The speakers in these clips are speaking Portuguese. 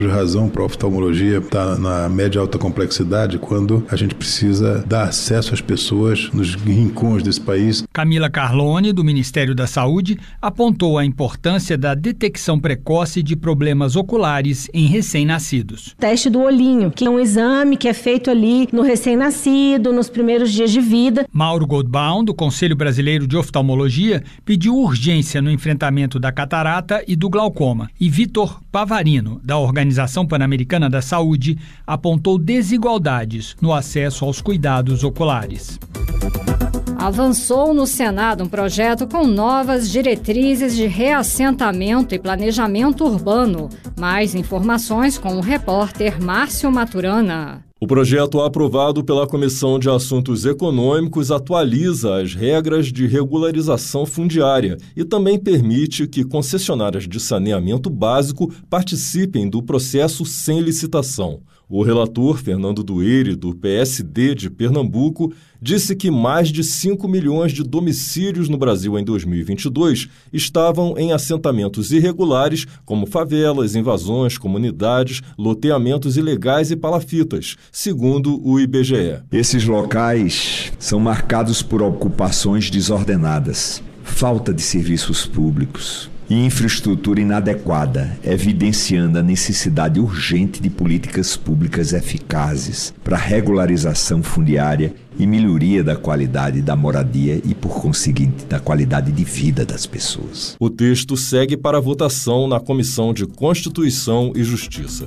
razão para a oftalmologia estar na média e alta complexidade quando a gente precisa dar acesso às pessoas nos rincões desse país. Camila Carlone, do Ministério da Saúde, apontou a importância da detecção precoce de problemas oculares em recém-nascidos. Teste do olhinho, que é um exame que é feito ali no recém-nascido, nos primeiros dias de vida. Mauro Goldbaum, do Conselho Brasileiro de Oftalmologia, pediu urgência no enfrentamento da catarata e do glaucoma. E Vitor Pavarino, da Organização Pan-Americana da Saúde, apontou desigualdades no acesso aos cuidados oculares. Avançou no Senado um projeto com novas diretrizes de reassentamento e planejamento urbano. Mais informações com o repórter Márcio Maturana. O projeto aprovado pela Comissão de Assuntos Econômicos atualiza as regras de regularização fundiária e também permite que concessionárias de saneamento básico participem do processo sem licitação. O relator, Fernando Dueire, do PSD de Pernambuco, disse que mais de 5 milhões de domicílios no Brasil em 2022 estavam em assentamentos irregulares, como favelas, invasões, comunidades, loteamentos ilegais e palafitas, segundo o IBGE. Esses locais são marcados por ocupações desordenadas, falta de serviços públicos e infraestrutura inadequada, evidenciando a necessidade urgente de políticas públicas eficazes para regularização fundiária e melhoria da qualidade da moradia e, por conseguinte, da qualidade de vida das pessoas. O texto segue para votação na Comissão de Constituição e Justiça.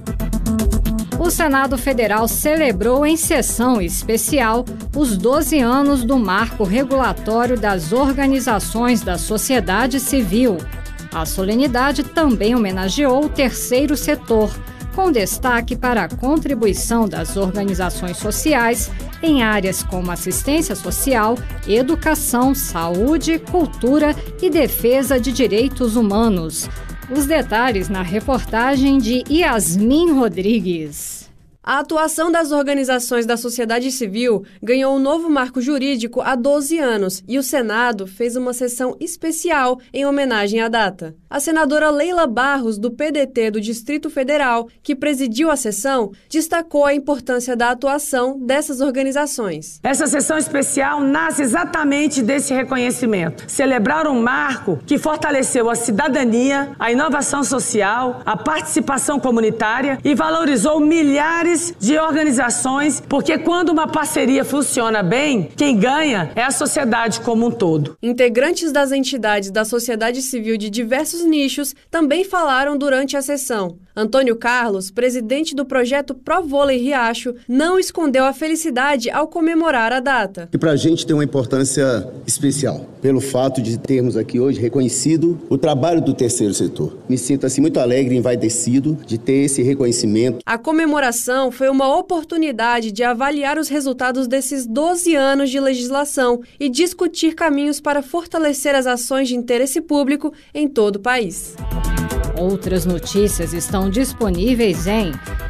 O Senado Federal celebrou em sessão especial os 12 anos do Marco Regulatório das Organizações da Sociedade Civil. A solenidade também homenageou o terceiro setor, com destaque para a contribuição das organizações sociais em áreas como assistência social, educação, saúde, cultura e defesa de direitos humanos. Os detalhes na reportagem de Yasmin Rodrigues. A atuação das organizações da sociedade civil ganhou um novo marco jurídico há 12 anos e o Senado fez uma sessão especial em homenagem à data. A senadora Leila Barros, do PDT do Distrito Federal, que presidiu a sessão, destacou a importância da atuação dessas organizações. Essa sessão especial nasce exatamente desse reconhecimento. Celebrar um marco que fortaleceu a cidadania, a inovação social, a participação comunitária e valorizou milhares de organizações, porque quando uma parceria funciona bem, quem ganha é a sociedade como um todo. Integrantes das entidades da sociedade civil de diversos nichos também falaram durante a sessão. Antônio Carlos, presidente do projeto Provôlei Riacho, não escondeu a felicidade ao comemorar a data. E para a gente tem uma importância especial, pelo fato de termos aqui hoje reconhecido o trabalho do terceiro setor. Me sinto assim muito alegre e envaidecido de ter esse reconhecimento. A comemoração foi uma oportunidade de avaliar os resultados desses 12 anos de legislação e discutir caminhos para fortalecer as ações de interesse público em todo o país. Outras notícias estão disponíveis em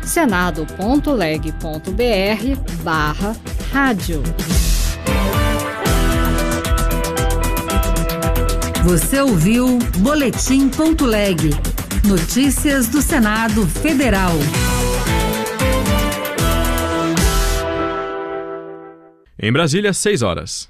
senado.leg.br/rádio. Você ouviu Boletim.leg. Notícias do Senado Federal. Em Brasília, 6 horas.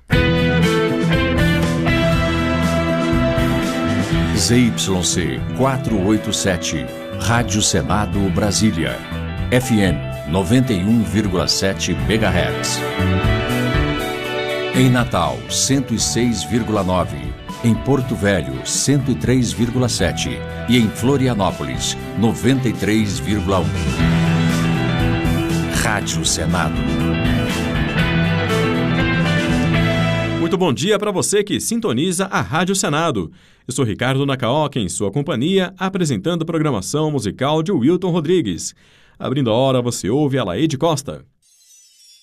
ZYC 487, Rádio Senado Brasília, FM 91,7 MHz. Em Natal, 106,9. Em Porto Velho, 103,7. E em Florianópolis, 93,1. Rádio Senado. Muito bom dia para você que sintoniza a Rádio Senado. Eu sou Ricardo Nakaoka, em sua companhia, apresentando a programação musical de Wilton Rodrigues. Abrindo a hora, você ouve a Laide Costa.